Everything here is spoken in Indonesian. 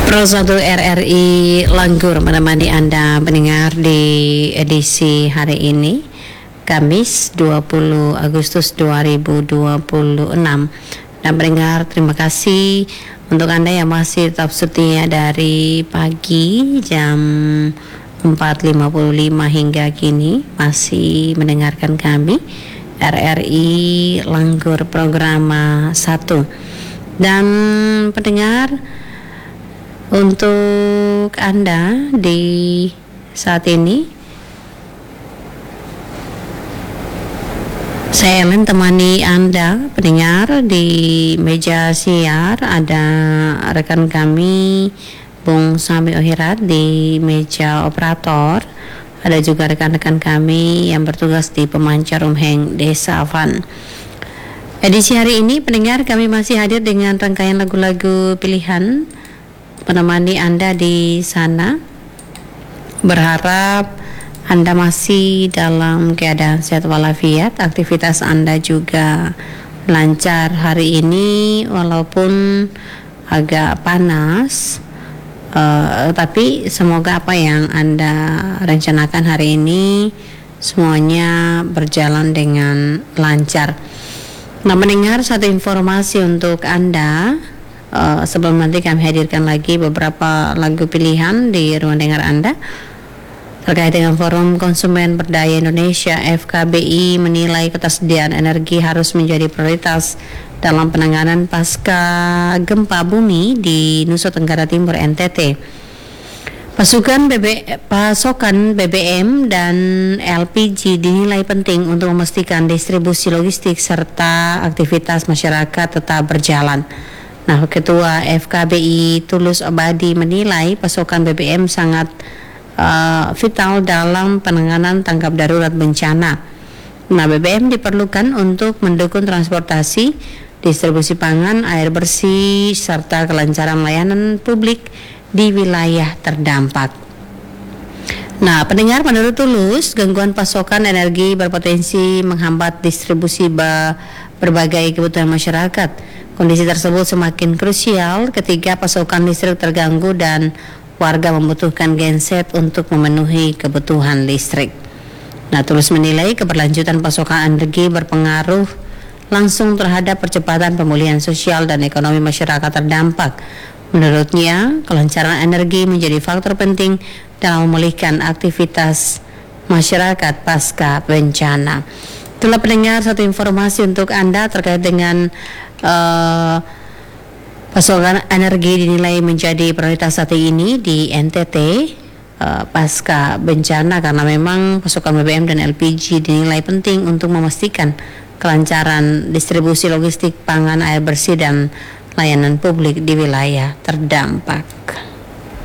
Pro 1 RRI Langgur menemani Anda mendengar di edisi hari ini, Kamis 20 Agustus 2026. Dan mendengar, terima kasih untuk Anda yang masih tetap setia dari pagi jam 4.55 hingga kini masih mendengarkan kami RRI Langgur program 1. Dan pendengar, untuk Anda di saat ini, saya Ellen temani Anda pendengar di meja siar. Ada rekan kami Bung Sami Ohirat di meja operator. Ada juga rekan-rekan kami yang bertugas di pemancar Umheng Desa Avan. Edisi hari ini pendengar, kami masih hadir dengan rangkaian lagu-lagu pilihan menemani Anda di sana. Berharap Anda masih dalam keadaan sehat walafiat, aktivitas Anda juga lancar hari ini walaupun agak panas, tapi semoga apa yang Anda rencanakan hari ini semuanya berjalan dengan lancar. Nah, mendengar satu informasi untuk Anda. Sebelum nanti kami hadirkan lagi beberapa lagu pilihan di ruang dengar Anda terkait dengan Forum Konsumen Berdaya Indonesia. FKBI menilai ketersediaan energi harus menjadi prioritas dalam penanganan pasca gempa bumi di Nusa Tenggara Timur NTT. Pasokan BBM dan LPG dinilai penting untuk memastikan distribusi logistik serta aktivitas masyarakat tetap berjalan. Nah, Ketua FKBI Tulus Abadi menilai pasokan BBM sangat vital dalam penanganan tanggap darurat bencana. Nah, BBM diperlukan untuk mendukung transportasi, distribusi pangan, air bersih, serta kelancaran layanan publik di wilayah terdampak. Nah, pendengar, menurut Tulus, gangguan pasokan energi berpotensi menghambat distribusi berbagai kebutuhan masyarakat. Kondisi tersebut semakin krusial ketika pasokan listrik terganggu dan warga membutuhkan genset untuk memenuhi kebutuhan listrik. Nah, Tulus menilai keberlanjutan pasokan energi berpengaruh langsung terhadap percepatan pemulihan sosial dan ekonomi masyarakat terdampak. Menurutnya, kelancaran energi menjadi faktor penting dalam memulihkan aktivitas masyarakat pasca bencana. Itulah pendengar satu informasi untuk Anda terkait dengan pasokan energi dinilai menjadi prioritas saat ini di NTT pasca bencana, karena memang pasokan BBM dan LPG dinilai penting untuk memastikan kelancaran distribusi logistik pangan, air bersih, dan layanan publik di wilayah terdampak.